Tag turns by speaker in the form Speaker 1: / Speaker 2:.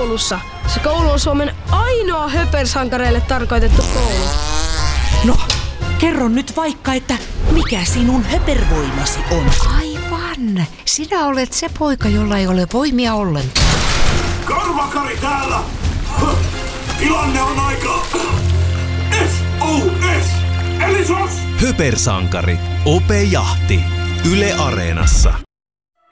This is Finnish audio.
Speaker 1: koulussa. Se koulu on Suomen ainoa höpersankareille tarkoitettu koulu.
Speaker 2: No, kerro nyt vaikka, että mikä sinun höpervoimasi on?
Speaker 3: Aivan. Sinä olet se poika, jolla ei ole voimia ollenkaan.
Speaker 4: Karvakari täällä! Tilanne on aika... SOS! Eli SOS!
Speaker 5: Höpersankarit. Ope Jahti. Yle Areenassa.